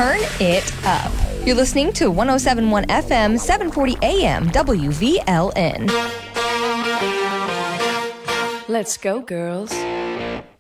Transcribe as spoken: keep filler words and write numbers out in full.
turn it up. You're listening to one oh seven point one F M, seven forty A M, W V L N. Let's go, girls.